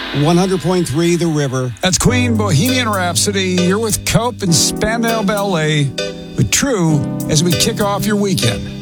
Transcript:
100.3 The River. That's Queen, Bohemian Rhapsody. You're with Cope and Spandau Ballet with True as we kick off your weekend.